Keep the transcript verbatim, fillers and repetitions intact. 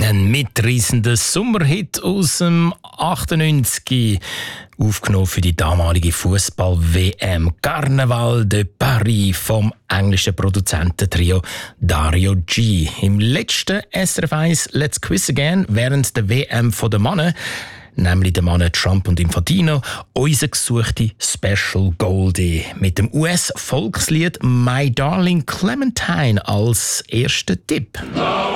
Ein mitreissender Sommerhit aus dem achtundneunzig, aufgenommen für die damalige Fußball-W M Carnaval de Paris vom englischen Produzententrio Dario G. Im letzten S R F eins Let's Quiz Again während der W M der Männer, nämlich der Männer Trump und Infantino, unser gesuchte Special Goldie mit dem U S-Volkslied My Darling Clementine als erster Tipp.